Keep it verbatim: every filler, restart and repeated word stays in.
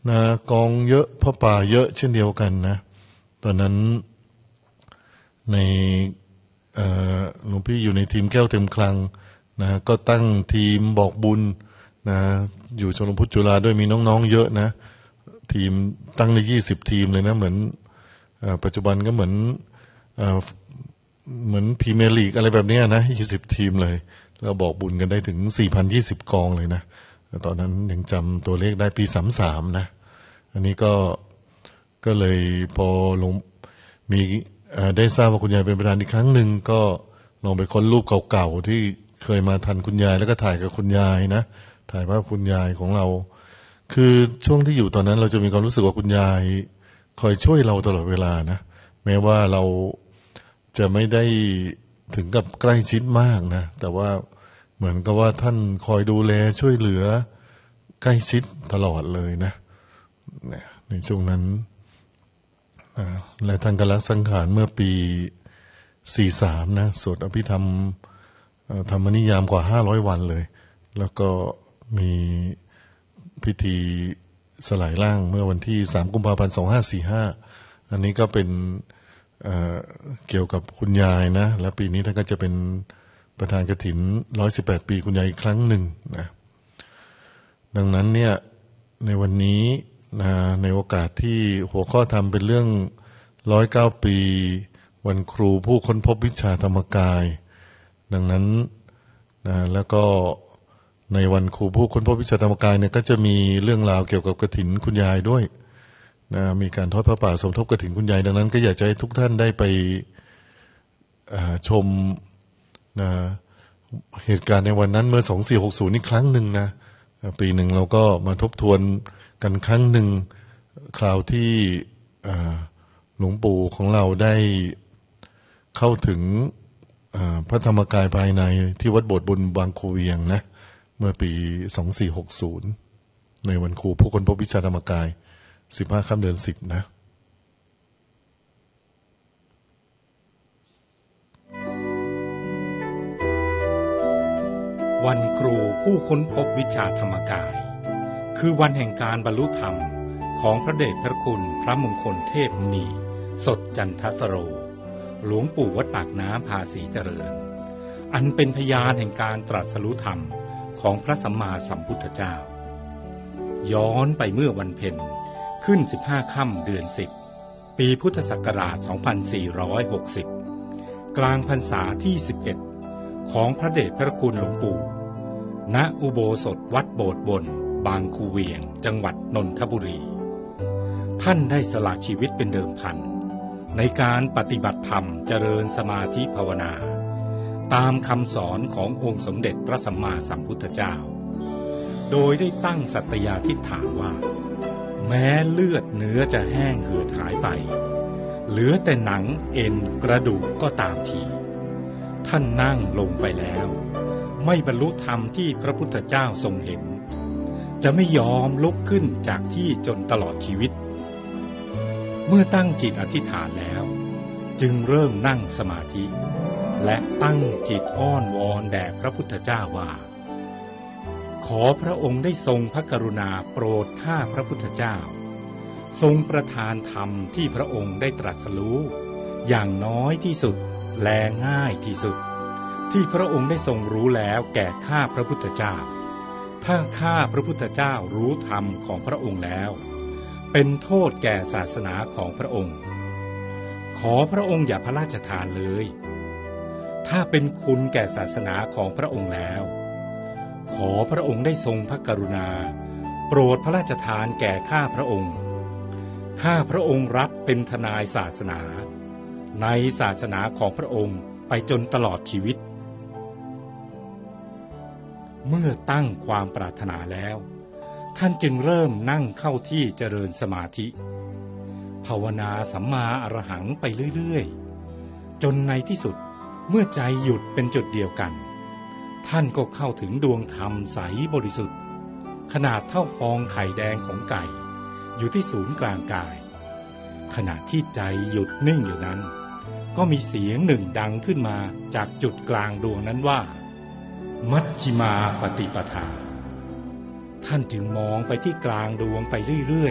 นะกองเยอะพระป่าเยอะเช่นเดียวกันนะตอนนั้นในหลวงพี่อยู่ในทีมแก้วเต็มคลังนะก็ตั้งทีมบอกบุญนะอยู่ชลพุทธจุฬาด้วยมีน้องๆเยอะนะทีมตั้งได้ยี่สิบทีมเลยนะเหมือนปัจจุบันก็เหมือนเหมือนพรีเมียร์ลีกอะไรแบบนี้นะยี่สิบทีมเลยแล้วบอกบุญกันได้ถึง สี่พันยี่สิบ กองเลยนะตอนนั้นยังจำตัวเลขได้ปีสามสิบสามนะอันนี้ก็ก็เลยพอลงมีได้ทราบว่าคุณยายเป็นประธานอีกครั้งหนึ่งก็ลองไปค้นรูปเก่าๆที่เคยมาทันคุณยายแล้วก็ถ่ายกับคุณยายนะถ่ายภาพคุณยายของเราคือช่วงที่อยู่ตอนนั้นเราจะมีความรู้สึกว่าคุณยายคอยช่วยเราตลอดเวลานะแม้ว่าเราจะไม่ได้ถึงกับใกล้ชิดมากนะแต่ว่าเหมือนกับว่าท่านคอยดูแลช่วยเหลือใกล้ชิดตลอดเลยนะในช่วงนั้นและท่านก็ละสังขารเมื่อปีสี่สิบสามนะสวดอภิธรรมธรรมนิยามกว่าห้าร้อยวันเลยแล้วก็มีพิธีสลายร่างเมื่อวันที่สามกุมภาพันธ์สองพันห้าร้อยสี่สิบห้าอันนี้ก็เป็น เอ่อ เกี่ยวกับคุณยายนะและปีนี้ท่านก็จะเป็นประธานกฐินหนึ่งร้อยสิบแปดปีคุณยายอีกครั้งหนึ่งนะดังนั้นเนี่ยในวันนี้นะในโอกาสที่หัวข้อธรรมเป็นเรื่องหนึ่งร้อยเก้าปีวันครูผู้ค้นพบวิชาธรรมกายดังนั้นนะแล้วก็ในวันครูผู้ค้นพบวิชาธรรมกายเนี่ยก็จะมีเรื่องราวเกี่ยวกับกฐินคุณยายด้วยนะมีการทอดพระป่าสมทบกฐินคุณยายดังนั้นก็อยากจะให้ทุกท่านได้ไปชมนะเหตุการณ์ในวันนั้นเมื่อสองพันสี่ร้อยหกสิบนี่ครั้งหนึ่งนะปีหนึ่งเราก็มาทบทวนกันครั้งหนึ่งคราวที่หลวงปู่ของเราได้เข้าถึงพระธรรมกายภายในที่วัดโบสถ์บุญบางคูเวียงนะเมื่อปีสองพันสี่ร้อยหกสิบในวันครูผู้ค้นพบวิชาธรรมกายสิบห้าค่ำเดือนสิบนะวันครูผู้ค้นพบวิชาธรรมกายคือวันแห่งการบรรลุธรรมของพระเดชพระคุณพระมงคลเทพมุนีสดจันทสโรหลวงปู่วัดปากน้ำภาษีเจริญอันเป็นพยานแห่งการตรัสรู้ธรรมของพระสัมมาสัมพุทธเจ้าย้อนไปเมื่อวันเพ็ญขึ้นสิบห้าค่ำเดือนสิบปีพุทธศักราชสองพันสี่ร้อยหกสิบกลางพรรษาที่สิบเอ็ดของพระเดชพระคุณหลวงปู่ณอุโบสถวัดโบสถ์บนบางคูเวียงจังหวัดนนทบุรีท่านได้สละชีวิตเป็นเดิมพันในการปฏิบัติธรรมเจริญสมาธิภาวนาตามคำสอนขององค์สมเด็จพระสัมมาสัมพุทธเจ้าโดยได้ตั้งสัตยาธิษฐานว่าแม้เลือดเนื้อจะแห้งเหือดหายไปเหลือแต่หนังเอ็นกระดูกก็ตามทีท่านนั่งลงไปแล้วไม่บรรลุธรรมที่พระพุทธเจ้าทรงเห็นจะไม่ยอมลุกขึ้นจากที่จนตลอดชีวิตเมื่อตั้งจิตอธิษฐานแล้วจึงเริ่มนั่งสมาธิและตั้งจิตอ้อนวอนแด่พระพุทธเจ้าว่าขอพระองค์ได้ทรงพระกรุณาโปรดข้าพระพุทธเจ้าทรงประทานธรรมที่พระองค์ได้ตรัสรู้อย่างน้อยที่สุดและง่ายที่สุดที่พระองค์ได้ทรงรู้แล้วแก่ข้าพระพุทธเจ้าถ้าข้าพระพุทธเจ้ารู้ธรรมของพระองค์แล้วเป็นโทษแก่ศาสนาของพระองค์ขอพระองค์อย่าพระราชทานเลยถ้าเป็นคุณแก่ศาสนาของพระองค์แล้วขอพระองค์ได้ทรงพระกรุณาโปรดพระราชทานแก่ข้าพระองค์ข้าพระองค์รับเป็นทนายศาสนาในศาสนาของพระองค์ไปจนตลอดชีวิตเมื่อตั้งความปรารถนาแล้วท่านจึงเริ่มนั่งเข้าที่เจริญสมาธิภาวนาสัมมาอรหังไปเรื่อยๆจนในที่สุดเมื่อใจหยุดเป็นจุดเดียวกันท่านก็เข้าถึงดวงธรรมใสบริสุทธิ์ขนาดเท่าฟองไข่แดงของไก่อยู่ที่ศูนย์กลางกายขณะที่ใจหยุดนิ่งอยู่นั้นก็มีเสียงหนึ่งดังขึ้นมาจากจุดกลางดวงนั้นว่ามัชฌิมาปฏิปทาท่านจึงมองไปที่กลางดวงไปเรื่อย